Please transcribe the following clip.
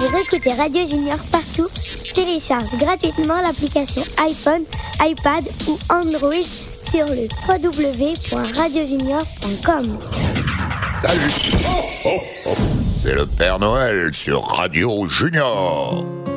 Pour écouter Radio Junior partout, télécharge gratuitement l'application iPhone, iPad ou Android sur le www.radiojunior.com. Salut! C'est le Père Noël sur Radio Junior.